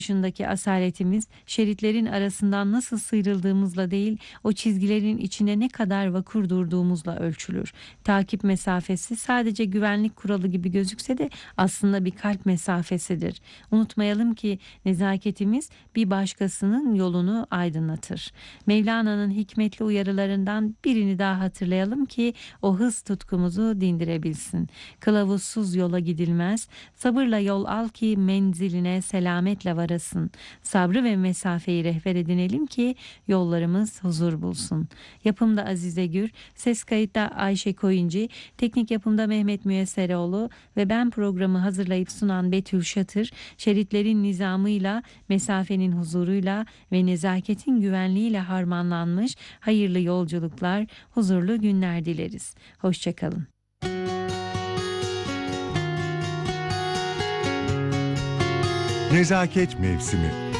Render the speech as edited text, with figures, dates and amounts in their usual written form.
dışındaki asaletimiz, şeritlerin arasından nasıl sıyrıldığımızla değil, o çizgilerin içine ne kadar vakur durduğumuzla ölçülür. Takip mesafesi sadece güvenlik kuralı gibi gözükse de aslında bir kalp mesafesidir. Unutmayalım ki nezaketimiz bir başkasının yolunu aydınlatır. Mevlana'nın hikmetli uyarılarından birini daha hatırlayalım ki o hız tutkumuzu dindirebilsin. Kılavuzsuz yola gidilmez, sabırla yol al ki menziline selametle varasın. Sabrı ve mesafeyi rehber edinelim ki yollarımız huzur bulsun. Yapımda Azize Gür, ses kayıtta Ayşe Koyuncu, teknik yapımda Mehmet Müyesseroğlu ve ben programı hazırlayıp sunan Betül Şatır, şeritlerin nizamıyla, mesafenin huzuruyla ve nezaketin güvenliğiyle harmanlanmış hayırlı yolculuklar, huzurlu günler dileriz. Hoşçakalın. Nezaket mevsimi.